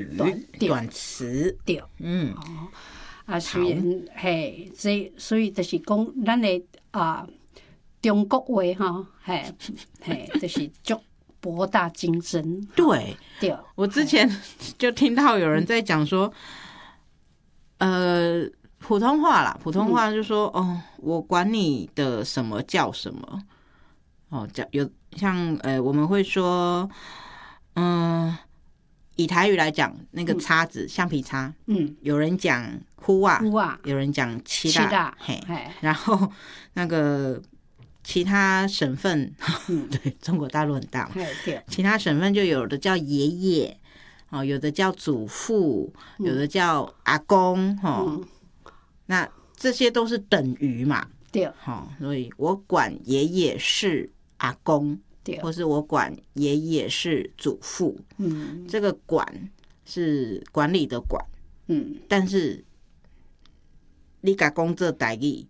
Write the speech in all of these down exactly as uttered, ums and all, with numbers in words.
语、短词， 对， 嗯， 哦，啊，虽然嘿，这所以就是讲，咱的啊中国话哈，嘿嘿，就是足博大精深。 对， 对， 我之前就听到有人在讲说，呃，普通话啦，普通话就说，哦，我管你的什么叫什么，哦，叫有像呃，我们会说，嗯。以台语来讲，那个叉子、橡皮擦，嗯，有人讲呼啊，呼啊，有人讲七大，嘿，然后那个其他省份，嗯、对，中国大陆很大嘛，其他省份就有的叫爷爷，哦，有的叫祖父，有的叫阿公，哈、嗯，那这些都是等于嘛，对，好、哦，所以我管爷爷是阿公。或是我管爷爷是祖父，嗯，这个管是管理的管，嗯，但是你甲讲这台语，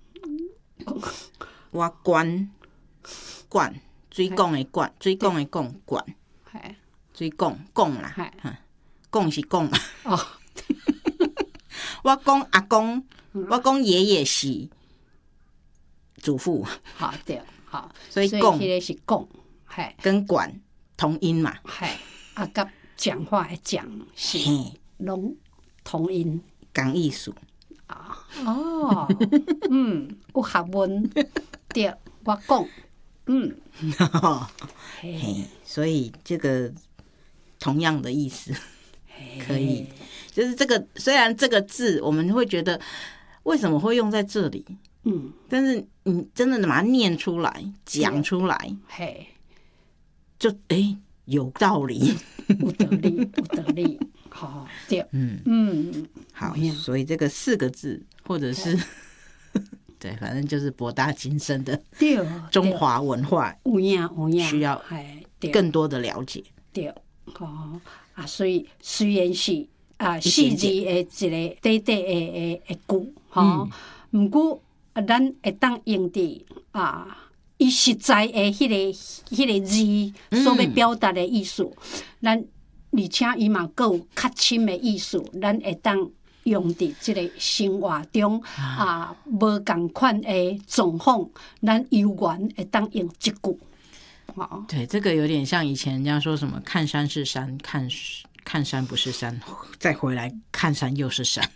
我管管水讲的管，水讲的讲管，水讲讲啦，讲是讲啦，哦，我讲阿公，我讲爷爷是祖父， 好对。好， 所以讲是讲，嘿， 跟管同音嘛， 嘿，啊，甲讲话的讲是拢同音， 讲艺术啊，哦，嗯，有学问，对，我讲，嗯， 嘿，所以这个同样的意思，可以，就是这个虽然这个字我们会觉得为什么会用在这里？嗯，但是你真的把它念出来、讲出来，嘿，就哎、欸、有道理， 有道理，有道理，好，对，嗯嗯，好，所以这个四个字，或者是对，反正就是博大精深的中华文化， 有影有影， 需要更多的了解， 对，哦啊，所以虽然是啊四字的一个短短的的句，哈，不过。咱会当用伫啊，伊实在的迄、那个、迄、那个字所要表达的意思，咱、嗯、而且伊嘛佫有较深的意思，咱会当用伫即个生活中啊，无共款的状况，咱悠然会当用一句。 哦，对，这个有点像以前人家说什么“看山是山，看看山不是山”，再回来看山又是山。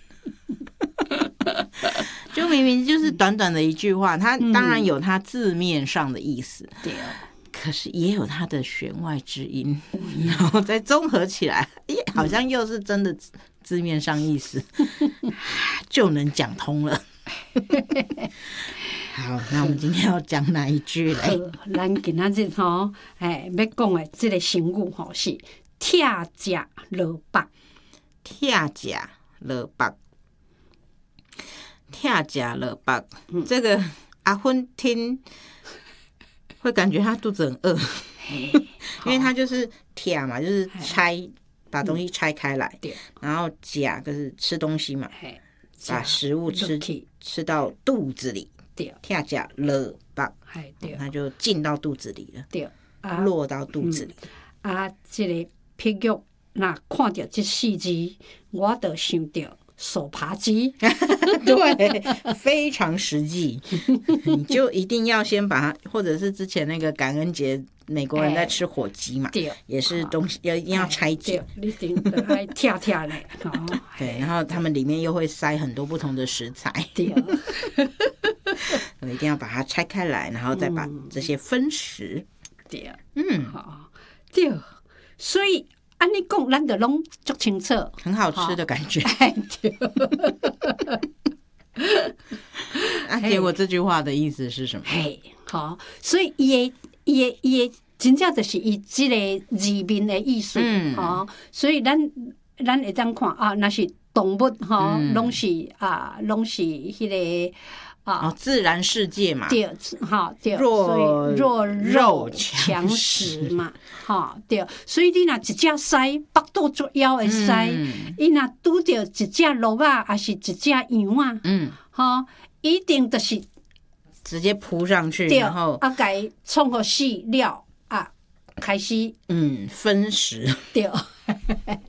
就明明就是短短的一句话，它当然有它字面上的意思，对、嗯，可是也有它的弦外之音，嗯、然后再综合起来，耶，好像又是真的字面上意思，就能讲通了。好，那我们今天要讲哪一句嘞？ 咱今仔日吼，哎，要讲的这个成语吼是“拆食落腹”， 拆食落腹。拆食落腹，这个阿芬听会感觉他肚子很饿，因为他就是拆嘛，就是拆，把东西拆开来，然后食就是吃东西嘛，把食物吃吃到肚子里，拆食落腹，它就进到肚子里了，落到肚子里。 啊，这个譬喻，那看到这四字，我就想到。手扒鸡， 对，非常实际。你就一定要先把它，或者是之前那个感恩节，美国人在吃火鸡嘛，欸、也是东西要一定要拆解， 一定要跳跳嘞。 对，然后他们里面又会塞很多不同的食材，对，一定要把它拆开来，然后再把这些分食。 对，嗯，好，对，所以。按你讲，咱就拢足清楚， 很好吃的感觉。阿姐，我这句话的意思是什么？ 嘿，好，所以伊的伊的伊的真正就是伊即个字面的意思，嗯，哦，所以咱咱会当看啊，那是动物哈，拢、嗯、是啊，拢是迄、那个。 啊、哦，自然世界嘛， 对，哈，对， 弱弱肉强食嘛，哈，对，所以你若一只狮，腹肚足枵的狮，伊若拄着一只鹿啊，还是一只羊啊，嗯，哈，一定就是直接扑上去，然后啊，给冲互死了啊，开始嗯分食， 对，